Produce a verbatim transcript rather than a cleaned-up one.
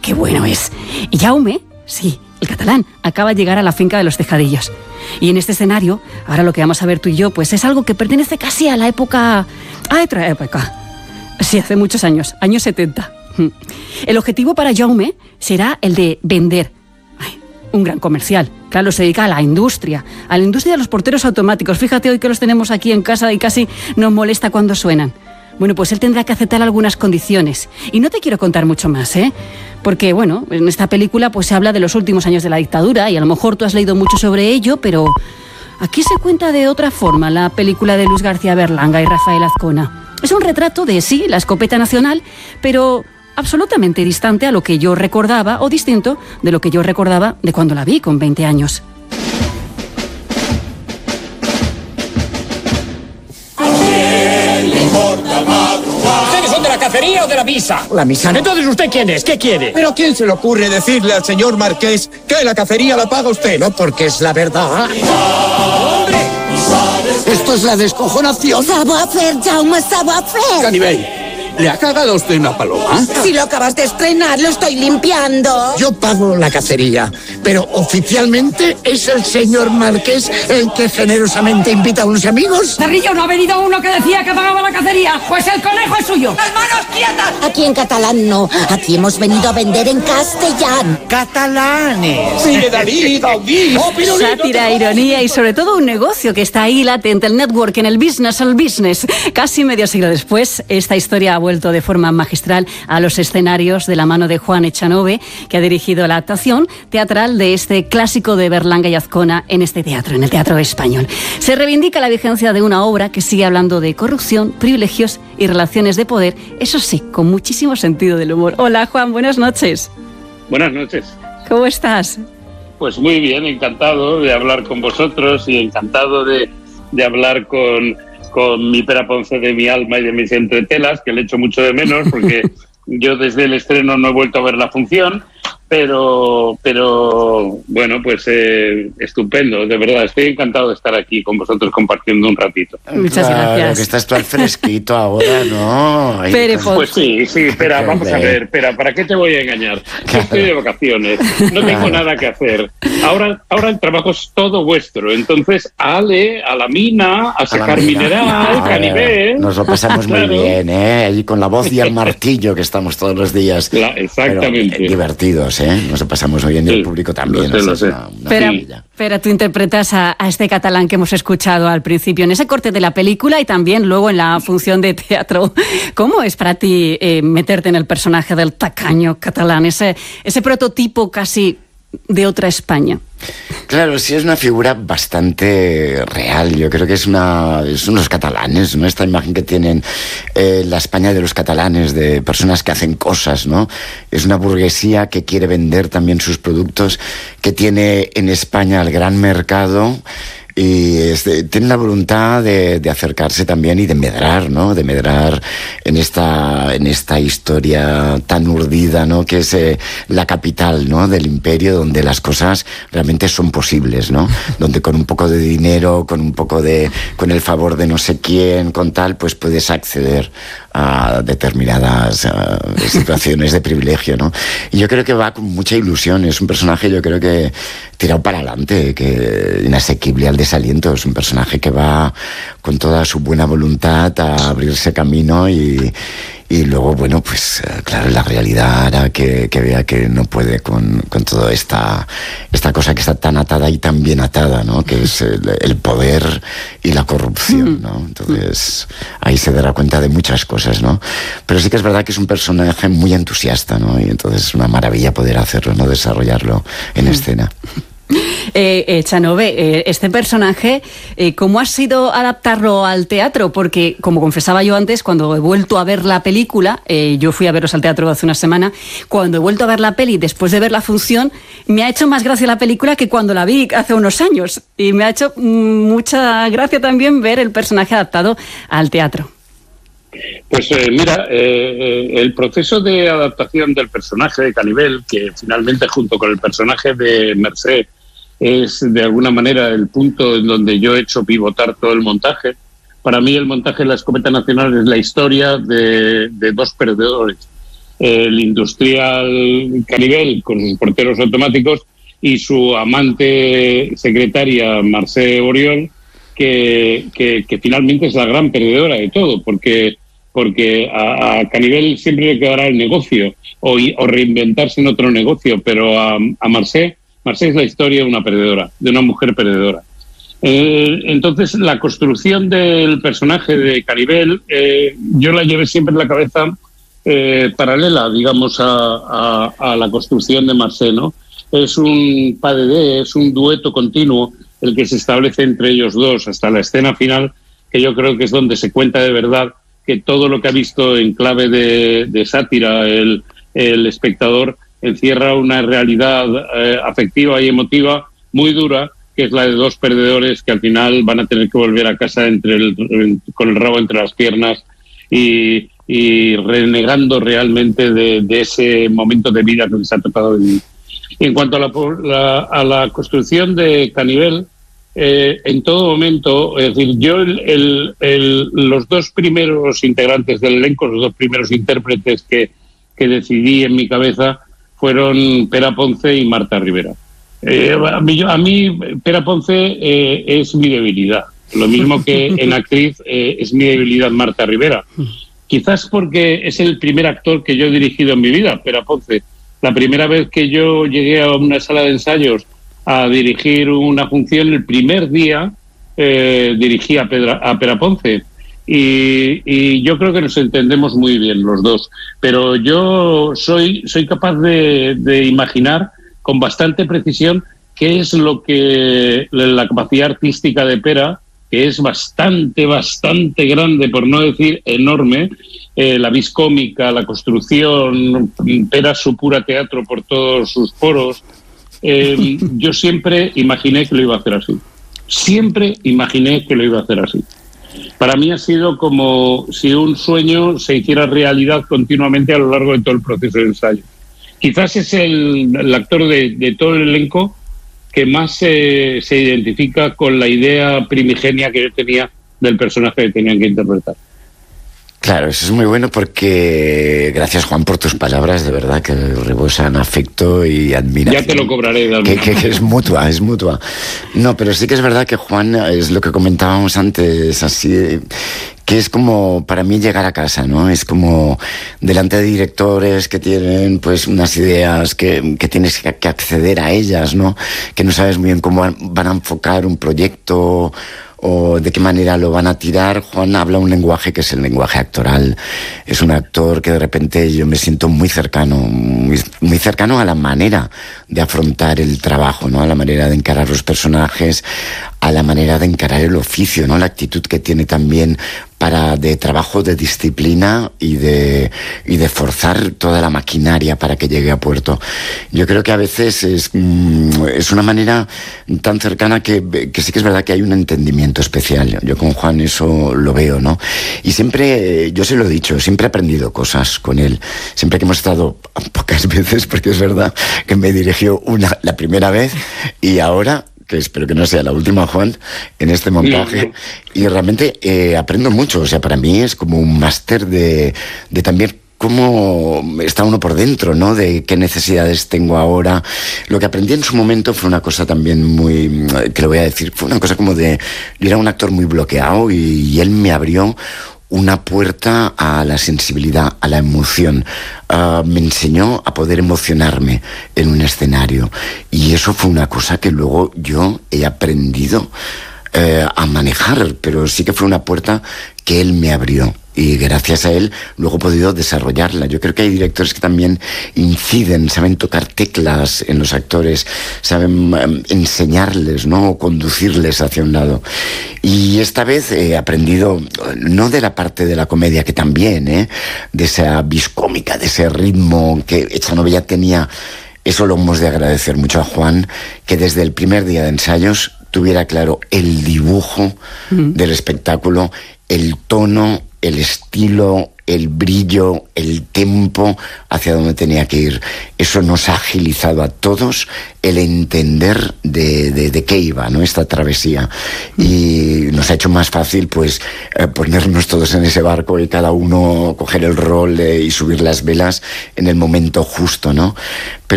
qué bueno es. Y Jaume, sí, el catalán, acaba de llegar a la finca de los Tejadillos. Y en este escenario, ahora lo que vamos a ver tú y yo, pues es algo que pertenece casi a la época... a otra época. Sí, hace muchos años, años setenta. El objetivo para Jaume será el de vender. Ay, un gran comercial. Claro, se dedica a la industria, a la industria de los porteros automáticos. Fíjate hoy que los tenemos aquí en casa y casi nos molesta cuando suenan. Bueno, pues él tendrá que aceptar algunas condiciones. Y no te quiero contar mucho más, ¿eh? Porque, bueno, en esta película pues se habla de los últimos años de la dictadura y a lo mejor tú has leído mucho sobre ello, pero aquí se cuenta de otra forma la película de Luz García Berlanga y Rafael Azcona. Es un retrato de, sí, la escopeta nacional, pero absolutamente distante a lo que yo recordaba, o distinto de lo que yo recordaba de cuando la vi con veinte años. ¿Cacería o de la misa? La misa no. Entonces, ¿usted quién es? ¿Qué quiere? ¿Pero a quién se le ocurre decirle al señor Marqués que la cacería la paga usted? No, porque es la verdad. ¡Hombre! Esto es la descojonación. Savoir-faire, Jaume, savoir-faire. Canibel, ¿le ha cagado usted una paloma? Si lo acabas de estrenar, lo estoy limpiando. Yo pago la cacería, pero oficialmente es el señor Marqués el que generosamente invita a unos amigos. Cerrillo, ¿no ha venido uno que decía que pagaba la cacería? Pues el conejo es suyo. ¡Las manos quietas! Aquí en catalán no. Aquí hemos venido a vender en castellano. ¡Catalanes! ¡Sí, Dalí, Gaudí! ¡Oh, Pirulí! Sátira, ironía y sobre todo un negocio que está ahí latente, el network, en el business, el business. Casi medio siglo después, esta historia ha vuelto de forma magistral a los escenarios de la mano de Juan Echanove, que ha dirigido la adaptación teatral de este clásico de Berlanga y Azcona en este teatro, en el Teatro Español. Se reivindica la vigencia de una obra que sigue hablando de corrupción, privilegios y relaciones de poder, eso sí, con muchísimo sentido del humor. Hola, Juan, buenas noches. Buenas noches. ¿Cómo estás? Pues muy bien, encantado de hablar con vosotros y encantado de, de hablar con, con mi Pera Ponce de mi alma y de mis entretelas, que le echo mucho de menos porque yo desde el estreno no he vuelto a ver la función, pero pero bueno, pues eh, estupendo, de verdad, estoy encantado de estar aquí con vosotros compartiendo un ratito. Muchas claro, gracias. Que estás tú al fresquito ahora, ¿no? Ahí, Pere, con... Pues sí, sí, espera, vamos a ver, espera, ¿para qué te voy a engañar? Yo estoy de vacaciones, no tengo Claro. nada que hacer. Ahora, ahora el trabajo es todo vuestro, entonces ale, a la mina, a sacar A la mina. mineral, No, Canibel. Nos lo pasamos muy Claro. bien, ¿eh? Allí con la voz y el martillo que estamos todos los días. La- exactamente. Pero, eh, divertidos, ¿eh? Nos lo pasamos muy bien y Sí, el público también. lo sé, o lo sea, sé. es una- una Pero, maravilla. pero tú interpretas a, a este catalán que hemos escuchado al principio en ese corte de la película y también luego en la función de teatro. ¿Cómo es para ti eh, meterte en el personaje del tacaño catalán, ese, ese prototipo casi de otra España? Claro, sí es una figura bastante real. Yo creo que es una, son los catalanes, ¿no? Esta imagen que tienen eh, la España de los catalanes, de personas que hacen cosas, ¿no? Es una burguesía que quiere vender también sus productos, que tiene en España el gran mercado. Y este, tienen la voluntad de, de acercarse también y de medrar, ¿no? De medrar en esta, en esta historia tan urdida, ¿no? Que es eh, la capital, ¿no? Del imperio, donde las cosas realmente son posibles, ¿no? Donde con un poco de dinero, con un poco de, con el favor de no sé quién, con tal, pues puedes acceder a determinadas uh, situaciones de privilegio, ¿no? Y yo creo que va con mucha ilusión. Es un personaje, yo creo que tirado para adelante, que inasequible al desaliento. Es un personaje que va con toda su buena voluntad a abrirse camino y, y luego, bueno, pues claro, la realidad hará que, que vea que no puede con, con toda esta, esta cosa que está tan atada y tan bien atada, ¿no? Que es el, el poder y la corrupción, ¿no? Entonces ahí se dará cuenta de muchas cosas, ¿no? Pero sí que es verdad que es un personaje muy entusiasta, ¿no? Y entonces es una maravilla poder hacerlo, ¿no? Desarrollarlo en escena. Eh, eh, Echanove, eh, este personaje, eh, ¿cómo ha sido adaptarlo al teatro? Porque, como confesaba yo antes, cuando he vuelto a ver la película, eh, yo fui a veros al teatro hace una semana, cuando he vuelto a ver la peli, después de ver la función, me ha hecho más gracia la película que cuando la vi hace unos años. Y me ha hecho mm, mucha gracia también ver el personaje adaptado al teatro. Pues eh, mira, eh, el proceso de adaptación del personaje de Canibel, que finalmente junto con el personaje de Mercè es de alguna manera el punto en donde yo he hecho pivotar todo el montaje. Para mí el montaje de La Escopeta Nacional es la historia de, de dos perdedores. el industrial Canivel con sus porteros automáticos y su amante secretaria Mercè Oriol, que, que, que finalmente es la gran perdedora de todo, porque, porque a, a Canivel siempre le quedará el negocio o, o reinventarse en otro negocio, pero a, a Mercè, Mercè es la historia de una perdedora, de una mujer perdedora. Eh, entonces, la construcción del personaje de Canivel, eh, yo la llevé siempre en la cabeza eh, paralela, digamos, a, a, a la construcción de Mercè, ¿no? Es un pas de deux, es un dueto continuo el que se establece entre ellos dos hasta la escena final, que yo creo que es donde se cuenta de verdad que todo lo que ha visto en clave de, de sátira el, el espectador encierra una realidad eh, afectiva y emotiva muy dura, que es la de dos perdedores que al final van a tener que volver a casa entre el, con el rabo entre las piernas y, y renegando realmente de, de ese momento de vida que les ha tocado vivir. En cuanto a la, la, a la construcción de Canivel, eh, en todo momento, es decir, yo el, el, el, los dos primeros integrantes del elenco, los dos primeros intérpretes que, que decidí en mi cabeza fueron Pera Ponce y Marta Rivera. Eh, a, mí, a mí, Pera Ponce eh, es mi debilidad, lo mismo que en actriz eh, es mi debilidad Marta Rivera. Quizás porque es el primer actor que yo he dirigido en mi vida, Pera Ponce. La primera vez que yo llegué a una sala de ensayos a dirigir una función, el primer día eh, dirigí a, Pedra, a Pera Ponce. Y, y yo creo que nos entendemos muy bien los dos. Pero yo soy, soy capaz de, de imaginar con bastante precisión qué es lo que la capacidad artística de Pera, que es bastante, bastante grande, por no decir enorme, eh, la vis cómica, la construcción, Pera su pura teatro por todos sus poros. Eh, yo siempre imaginé que lo iba a hacer así. Siempre imaginé que lo iba a hacer así. Para mí ha sido como si un sueño se hiciera realidad continuamente a lo largo de todo el proceso de ensayo. Quizás es el, el actor de, de todo el elenco que más se, se identifica con la idea primigenia que yo tenía del personaje que tenían que interpretar. Claro, eso es muy bueno porque gracias, Juan, por tus palabras, de verdad que rebosan afecto y admiración. Ya te lo cobraré, Dalma. Que, que, que es mutua, es mutua. No, pero sí que es verdad que, Juan, es lo que comentábamos antes, así, que es como para mí llegar a casa, ¿no? Es como delante de directores que tienen pues unas ideas que, que tienes que, que acceder a ellas, ¿no? Que no sabes muy bien cómo van a enfocar un proyecto o de qué manera lo van a tirar. Juan habla un lenguaje que es el lenguaje actoral. Es un actor que de repente yo me siento muy cercano, muy, muy cercano a la manera de afrontar el trabajo, ¿no? A la manera de encarar los personajes, a la manera de encarar el oficio, ¿no? La actitud que tiene también para de trabajo, de disciplina y de y de forzar toda la maquinaria para que llegue a puerto. Yo creo que a veces es, es una manera tan cercana que, que sí que es verdad que hay un entendimiento especial. Yo con Juan eso lo veo, ¿no? Y siempre, yo se lo he dicho, siempre he aprendido cosas con él. Siempre que hemos estado pocas veces, porque es verdad que me dirigió una la primera vez y ahora, que espero que no sea la última, Juan, en este montaje, no, no. Y realmente eh, aprendo mucho. O sea, para mí es como un máster de, de también cómo está uno por dentro, ¿no? De qué necesidades tengo ahora. Lo que aprendí en su momento fue una cosa también muy, que lo voy a decir, fue una cosa como de, yo era un actor muy bloqueado y, y él me abrió una puerta a la sensibilidad, a la emoción. Uh, me enseñó a poder emocionarme en un escenario. Y eso fue una cosa que luego yo he aprendido eh, a manejar, pero sí que fue una puerta que él me abrió. Y gracias a él luego he podido desarrollarla. Yo creo que hay directores que también inciden, saben tocar teclas en los actores, saben um, enseñarles, ¿no? O conducirles hacia un lado. Y esta vez he aprendido, no de la parte de la comedia, que también, ¿eh? De esa vis cómica, de ese ritmo que Echanove ya tenía. Eso lo hemos de agradecer mucho a Juan, que desde el primer día de ensayos tuviera claro el dibujo mm. del espectáculo, el tono, el estilo, el brillo, el tempo hacia donde tenía que ir. Eso nos ha agilizado a todos el entender de, de, de qué iba, ¿no?, esta travesía. Y nos ha hecho más fácil, pues, eh, ponernos todos en ese barco y cada uno coger el rol eh, y subir las velas en el momento justo, ¿no? Pero